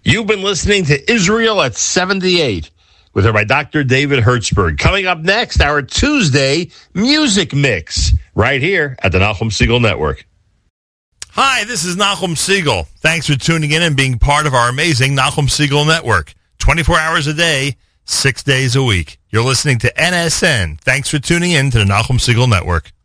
You've been listening to Israel at 78 with Rabbi Dr. David Hertzberg. Coming up next, our Tuesday music mix right here at the Nachum Segal Network. Hi, this is Nachum Segal. Thanks for tuning in and being part of our amazing Nachum Segal Network. 24 hours a day, 6 days a week. You're listening to NSN. Thanks for tuning in to the Nachum Segal Network.